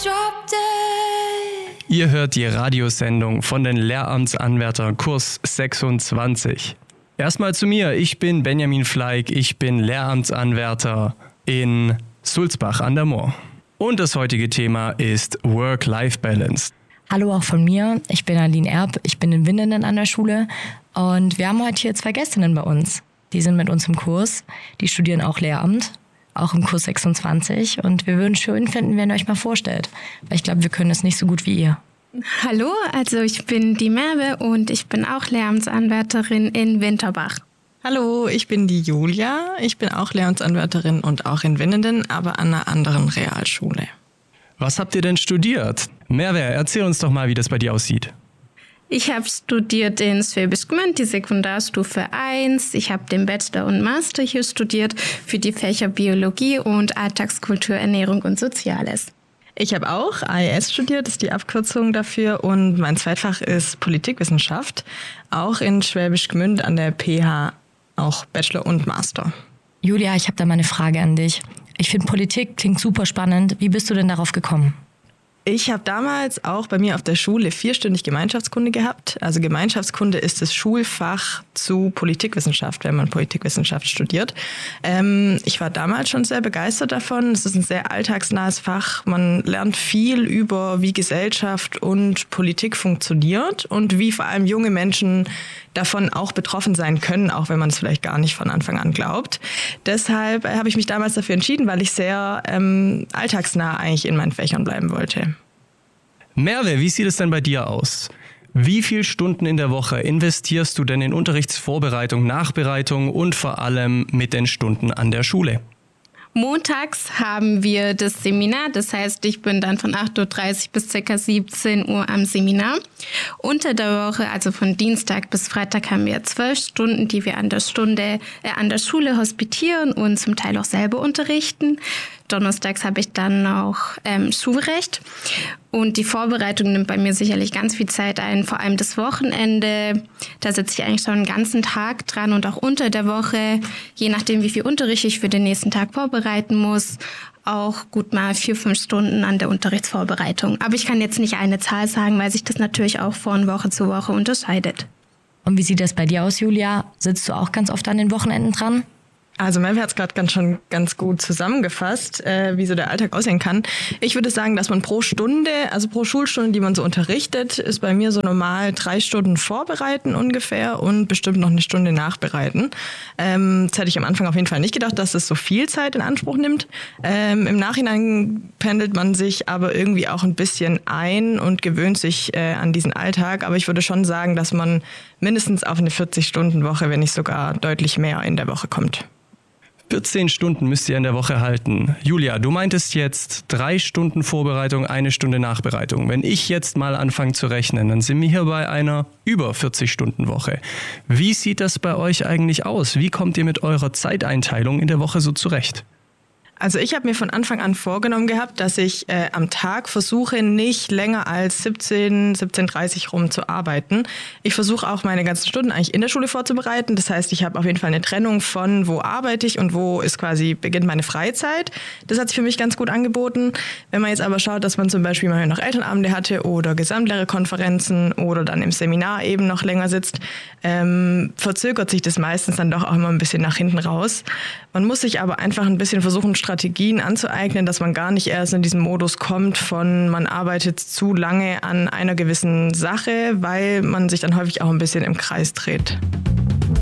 drop dead. Ihr hört die Radiosendung von den Lehramtsanwärtern Kurs 26. Erstmal zu mir, ich bin Benjamin Fleig, ich bin Lehramtsanwärter in Sulzbach an der Moor. Und das heutige Thema ist Work-Life-Balance. Hallo auch von mir, ich bin Aline Erb, ich bin in Winnenden an der Schule und wir haben heute hier 2 Gästinnen bei uns. Die sind mit uns im Kurs, die studieren auch Lehramt, auch im Kurs 26 und wir würden schön finden, wenn ihr euch mal vorstellt, weil ich glaube, wir können es nicht so gut wie ihr. Hallo, also ich bin die Merve und ich bin auch Lehramtsanwärterin in Winterbach. Hallo, ich bin die Julia, ich bin auch Lehramtsanwärterin und auch in Winnenden, aber an einer anderen Realschule. Was habt ihr denn studiert? Merve, erzähl uns doch mal, wie das bei dir aussieht. Ich habe studiert in Schwäbisch Gmünd, die Sekundarstufe 1. Ich habe den Bachelor und Master hier studiert für die Fächer Biologie und Alltagskultur, Ernährung und Soziales. Ich habe auch AES studiert, das ist die Abkürzung dafür, und mein Zweitfach ist Politikwissenschaft, auch in Schwäbisch Gmünd an der PH, auch Bachelor und Master. Julia, ich habe da mal eine Frage an dich. Ich finde, Politik klingt super spannend. Wie bist du denn darauf gekommen? Ich habe damals auch bei mir auf der Schule 4-stündig Gemeinschaftskunde gehabt. Also Gemeinschaftskunde ist das Schulfach zu Politikwissenschaft, wenn man Politikwissenschaft studiert. Ich war damals schon sehr begeistert davon. Es ist ein sehr alltagsnahes Fach. Man lernt viel über, wie Gesellschaft und Politik funktioniert und wie vor allem junge Menschen davon auch betroffen sein können, auch wenn man es vielleicht gar nicht von Anfang an glaubt. Deshalb habe ich mich damals dafür entschieden, weil ich sehr alltagsnah eigentlich in meinen Fächern bleiben wollte. Merve, wie sieht es denn bei dir aus? Wie viele Stunden in der Woche investierst du denn in Unterrichtsvorbereitung, Nachbereitung und vor allem mit den Stunden an der Schule? Montags haben wir das Seminar, das heißt, ich bin dann von 8.30 Uhr bis ca. 17 Uhr am Seminar. Unter der Woche, also von Dienstag bis Freitag, haben wir 12 Stunden, die wir an der Schule hospitieren und zum Teil auch selber unterrichten. Donnerstags habe ich dann noch Schulrecht und die Vorbereitung nimmt bei mir sicherlich ganz viel Zeit ein, vor allem das Wochenende. Da sitze ich eigentlich schon einen ganzen Tag dran und auch unter der Woche, je nachdem wie viel Unterricht ich für den nächsten Tag vorbereiten muss, auch gut mal 4-5 Stunden an der Unterrichtsvorbereitung. Aber ich kann jetzt nicht eine Zahl sagen, weil sich das natürlich auch von Woche zu Woche unterscheidet. Und wie sieht das bei dir aus, Julia? Sitzt du auch ganz oft an den Wochenenden dran? Also Merve hat es gerade schon ganz gut zusammengefasst, wie so der Alltag aussehen kann. Ich würde sagen, dass man pro Stunde, also pro Schulstunde, die man so unterrichtet, ist bei mir so normal 3 Stunden vorbereiten ungefähr und bestimmt noch eine Stunde nachbereiten. Das hätte ich am Anfang auf jeden Fall nicht gedacht, dass es so viel Zeit in Anspruch nimmt. Im Nachhinein pendelt man sich aber irgendwie auch ein bisschen ein und gewöhnt sich an diesen Alltag. Aber ich würde schon sagen, dass man mindestens auf eine 40-Stunden-Woche, wenn nicht sogar deutlich mehr in der Woche kommt. 14 Stunden müsst ihr in der Woche halten. Julia, du meintest jetzt 3 Stunden Vorbereitung, 1 Stunde Nachbereitung. Wenn ich jetzt mal anfange zu rechnen, dann sind wir hier bei einer über 40-Stunden-Woche. Wie sieht das bei euch eigentlich aus? Wie kommt ihr mit eurer Zeiteinteilung in der Woche so zurecht? Also ich habe mir von Anfang an vorgenommen gehabt, dass ich am Tag versuche, nicht länger als 17:30 rum zu arbeiten. Ich versuche auch meine ganzen Stunden eigentlich in der Schule vorzubereiten. Das heißt, ich habe auf jeden Fall eine Trennung von, wo arbeite ich und wo ist quasi beginnt meine Freizeit. Das hat sich für mich ganz gut angeboten. Wenn man jetzt aber schaut, dass man zum Beispiel mal noch Elternabende hatte oder Gesamtlehrerkonferenzen oder dann im Seminar eben noch länger sitzt, verzögert sich das meistens dann doch auch immer ein bisschen nach hinten raus. Man muss sich aber einfach ein bisschen versuchen, Strategien anzueignen, dass man gar nicht erst in diesen Modus kommt von, man arbeitet zu lange an einer gewissen Sache, weil man sich dann häufig auch ein bisschen im Kreis dreht.